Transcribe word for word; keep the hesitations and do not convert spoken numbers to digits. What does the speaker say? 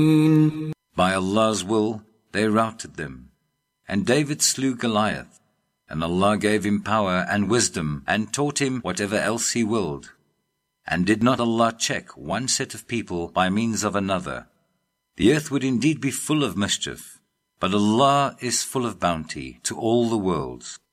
By Allah's will, they routed them. And David slew Goliath, and Allah gave him power and wisdom, and taught him whatever else he willed. And did not Allah check one set of people by means of another? The earth would indeed be full of mischief, but Allah is full of bounty to all the worlds.